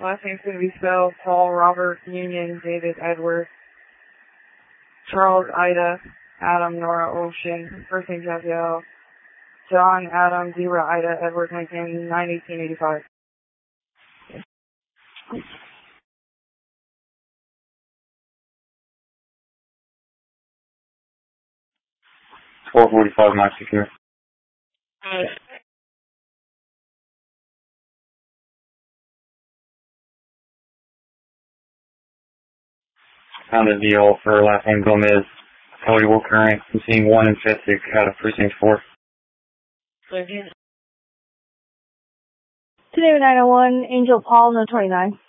Last name's going to be spelled Paul, Robert, Union, David, Edward, Charles, Ida, Adam, Nora, Ocean, first name Javiel, John, Adam, Zebra, Ida, Edward, Lincoln, 1885. 445 Mike Secure. Found a deal for last name Gomez, Cody Will Current, seeing 1 and 5th out of precinct 4. Today 901, Angel Paul, no 29.